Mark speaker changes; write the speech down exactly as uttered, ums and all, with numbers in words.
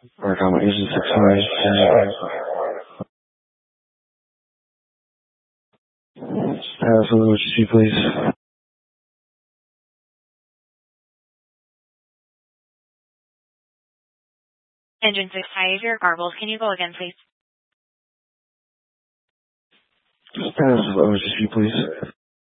Speaker 1: Work on Agent six hundred. Status of emergency, please.
Speaker 2: Engine six five, your garbled. Can you go again, please?
Speaker 1: Status of emergency, please.